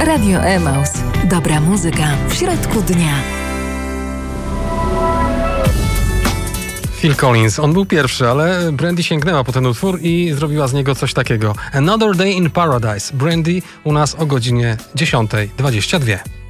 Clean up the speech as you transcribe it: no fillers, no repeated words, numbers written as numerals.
Radio Emaus. Dobra muzyka w środku dnia. Phil Collins. On był pierwszy, ale Brandy sięgnęła po ten utwór i zrobiła z niego coś takiego. Another Day in Paradise. Brandy u nas o godzinie 10:22.